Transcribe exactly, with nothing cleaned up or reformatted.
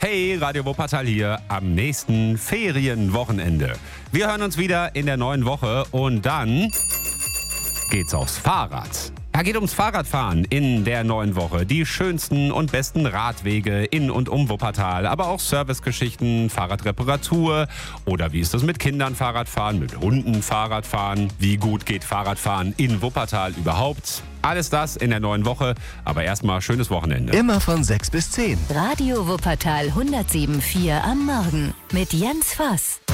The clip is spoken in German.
Hey, Radio Wuppertal hier am nächsten Ferienwochenende. Wir hören uns wieder in der neuen Woche und dann geht's aufs Fahrrad. Ja, geht ums Fahrradfahren in der neuen Woche. Die schönsten und besten Radwege in und um Wuppertal, aber auch Servicegeschichten, Fahrradreparatur oder wie ist das mit Kindern Fahrradfahren, mit Hunden Fahrradfahren, wie gut geht Fahrradfahren in Wuppertal überhaupt. Alles das in der neuen Woche, aber erstmal schönes Wochenende. Immer von sechs bis zehn. Radio Wuppertal hundertsieben Komma vier am Morgen mit Jens Voss.